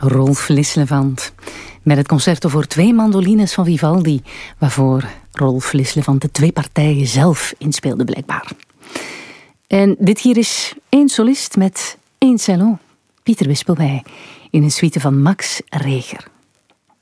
Rolf Lislevant. Met het concerto voor 2 mandolines van Vivaldi, waarvoor Rolf Lislevant de 2 partijen zelf inspeelde blijkbaar. En dit hier is 1 solist met 1 cello. Pieter Wispelwey in een suite van Max Reger.